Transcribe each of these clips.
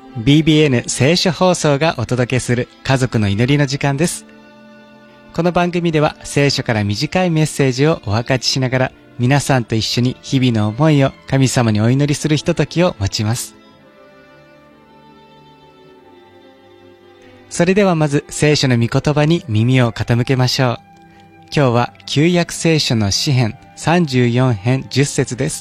BBN 聖書放送がお届けする家族の祈りの時間です。この番組では聖書から短いメッセージをお分かちしながら、皆さんと一緒に日々の思いを神様にお祈りするひとときを持ちます。それではまず聖書の御言葉に耳を傾けましょう。今日は旧約聖書の詩編34編10節です。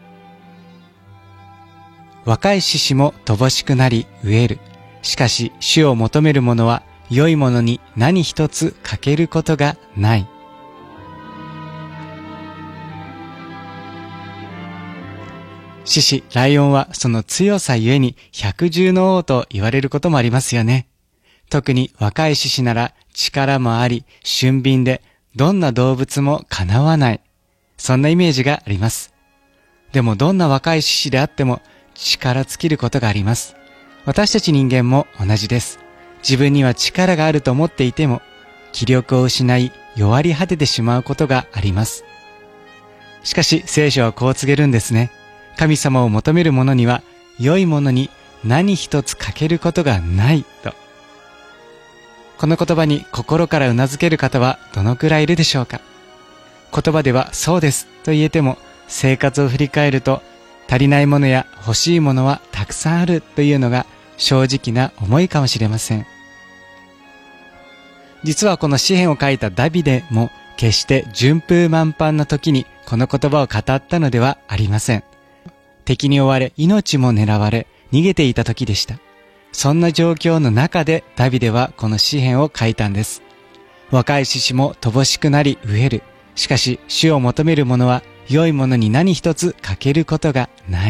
若い獅子も乏しくなり飢える。しかし主を求める者は良いものに何一つ欠けることがない。獅子、ライオンはその強さゆえに百獣の王と言われることもありますよね。特に若い獅子なら力もあり、俊敏でどんな動物もかなわない。そんなイメージがあります。でもどんな若い獅子であっても力尽きることがあります。私たち人間も同じです。自分には力があると思っていても、気力を失い弱り果ててしまうことがあります。しかし聖書はこう告げるんですね。神様を求める者には良いものに何一つ欠けることがないと。この言葉に心からうなずける方はどのくらいいるでしょうか。言葉ではそうですと言えても、生活を振り返ると足りないものや欲しいものはたくさんあるというのが正直な思いかもしれません。実はこの詩編を書いたダビデも決して順風満帆な時にこの言葉を語ったのではありません。敵に追われ命も狙われ逃げていた時でした。そんな状況の中でダビデはこの詩編を書いたんです。若い獅子も乏しくなり飢える。しかし主を求める者は良いものに何一つ欠けることがない。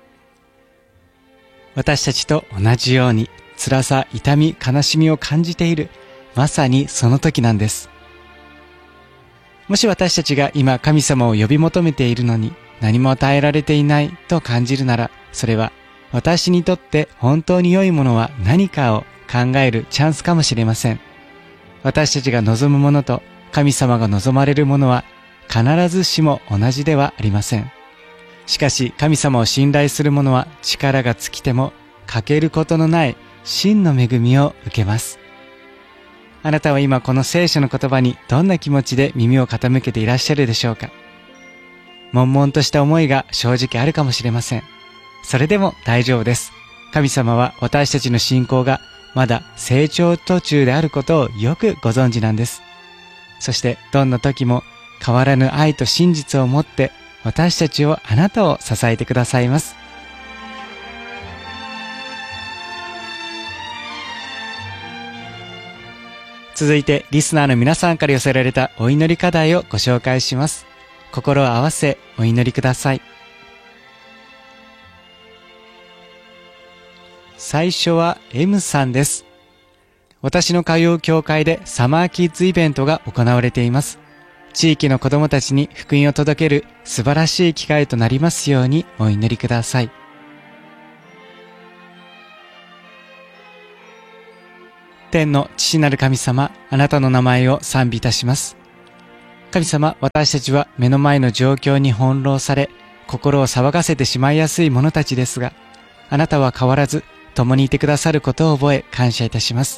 私たちと同じように辛さ、痛み、悲しみを感じている、まさにその時なんです。もし私たちが今神様を呼び求めているのに何も与えられていないと感じるなら、それは私にとって本当に良いものは何かを考えるチャンスかもしれません。私たちが望むものと神様が望まれるものは必ずしも同じではありません。しかし神様を信頼する者は力が尽きても欠けることのない真の恵みを受けます。あなたは今この聖書の言葉にどんな気持ちで耳を傾けていらっしゃるでしょうか。悶々とした思いが正直あるかもしれません。それでも大丈夫です。神様は私たちの信仰がまだ成長途中であることをよくご存知なんです。そしてどんな時も変わらぬ愛と真実を持って私たちをあなたを支えてくださいます。続いてリスナーの皆さんから寄せられたお祈り課題をご紹介します。心を合わせお祈りください。最初は M さんです。私の通う教会でサマーキッズイベントが行われています。地域の子供たちに福音を届ける素晴らしい機会となりますようにお祈りください。天の父なる神様、あなたの名前を賛美いたします。神様、私たちは目の前の状況に翻弄され、心を騒がせてしまいやすい者たちですが、あなたは変わらず共にいてくださることを覚え感謝いたします。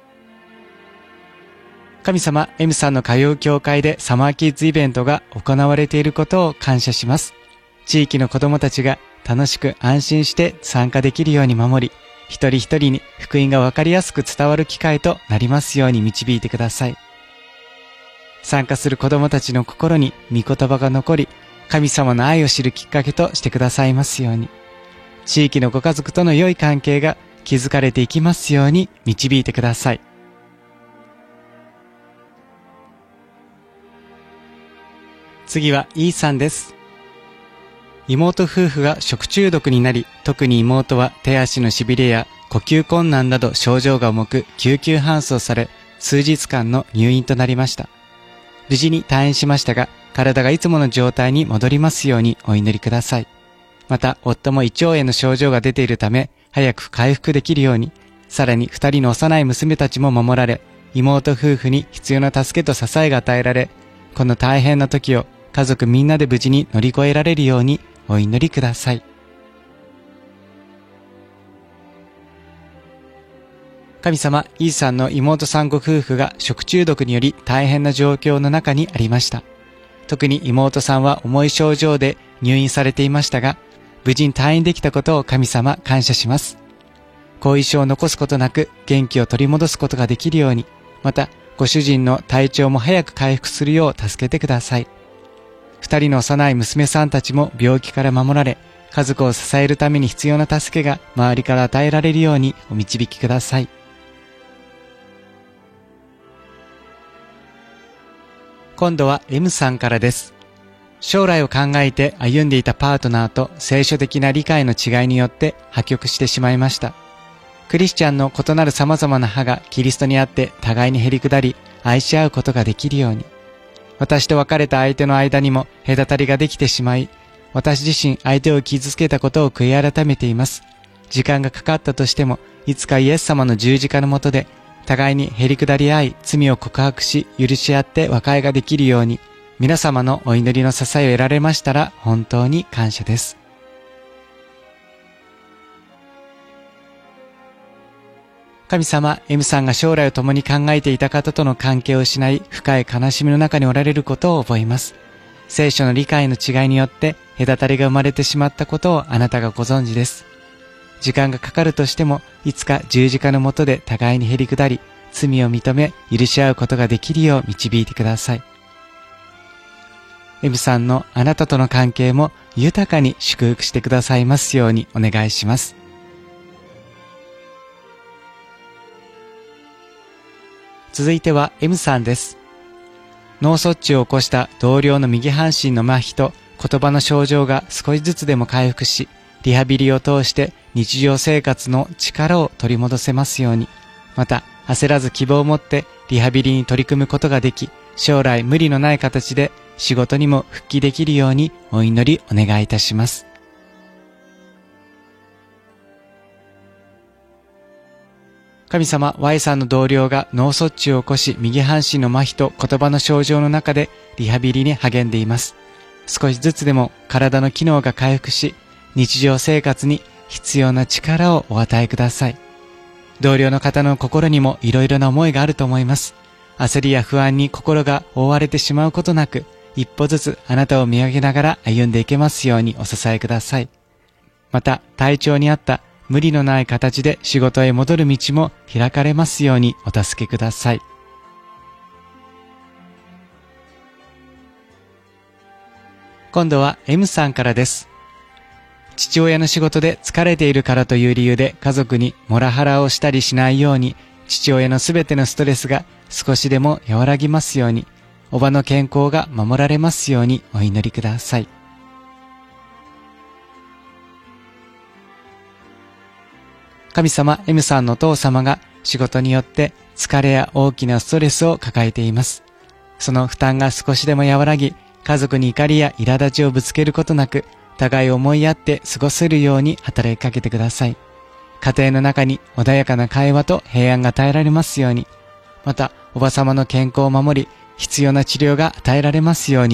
神様、M さんの通う教会でサマーキッズイベントが行われていることを感謝します。地域の子供たちが楽しく安心して参加できるように守り、一人一人に福音がわかりやすく伝わる機会となりますように導いてください。参加する子供たちの心に御言葉が残り、神様の愛を知るきっかけとしてくださいますように。地域のご家族との良い関係が築かれていきますように導いてください。次は E さんです。妹夫婦が食中毒になり、特に妹は手足のしびれや呼吸困難など症状が重く救急搬送され、数日間の入院となりました。無事に退院しましたが、体がいつもの状態に戻りますようにお祈りください。また、夫も胃腸炎の症状が出ているため、早く回復できるように、さらに2人の幼い娘たちも守られ、妹夫婦に必要な助けと支えが与えられ、この大変な時を家族みんなで無事に乗り越えられるようにお祈りください。 神様、イーさんの妹さんご夫婦が食中毒により大変な状況の中にありました。特に妹さんは重い症状で入院されていましたが、無事に退院できたことを神様感謝します。後遺症を残すことなく元気を取り戻すことができるように、またご主人の体調も早く回復するよう助けてください。二人の幼い娘さんたちも病気から守られ、家族を支えるために必要な助けが周りから与えられるようにお導きください。今度は M さんからです。将来を考えて歩んでいたパートナーと聖書的な理解の違いによって破局してしまいました。クリスチャンの異なる様々な派がキリストにあって互いにへり下り愛し合うことができるように。私と別れた相手の間にも隔たりができてしまい、私自身相手を傷つけたことを悔い改めています。時間がかかったとしても、いつかイエス様の十字架の下で互いにへり下り合い、罪を告白し、許し合って和解ができるように、皆様のお祈りの支えを得られましたら本当に感謝です。神様、M さんが将来を共に考えていた方との関係を失い、深い悲しみの中におられることを覚えます。聖書の理解の違いによって隔たりが生まれてしまったことをあなたがご存知です。時間がかかるとしても、いつか十字架の下で互いにへり下り、罪を認め、許し合うことができるよう導いてください。M さんのあなたとの関係も豊かに祝福してくださいますようにお願いします。続いては M さんです。脳卒中を起こした同僚の右半身の麻痺と言葉の症状が少しずつでも回復し、リハビリを通して日常生活の力を取り戻せますように、また焦らず希望を持ってリハビリに取り組むことができ、将来無理のない形で仕事にも復帰できるようにお祈りお願いいたします。神様、Y さんの同僚が脳卒中を起こし、右半身の麻痺と言葉の症状の中でリハビリに励んでいます。少しずつでも体の機能が回復し、日常生活に必要な力をお与えください。同僚の方の心にもいろいろな思いがあると思います。焦りや不安に心が覆われてしまうことなく、一歩ずつあなたを見上げながら歩んでいけますようにお支えください。また、体調に合った無理のない形で仕事へ戻る道も開かれますようにお助けください。今度は M さんからです。父親の仕事で疲れているからという理由で家族にモラハラをしたりしないように、父親のすべてのストレスが少しでも和らぎますように、おばの健康が守られますようにお祈りください。神様、M さんのお父様が仕事によって疲れや大きなストレスを抱えています。その負担が少しでも和らぎ、家族に怒りや苛立ちをぶつけることなく、互い思いやって過ごせるように働きかけてください。家庭の中に穏やかな会話と平安が与えられますように、また、おばさまの健康を守り、必要な治療が与えられますように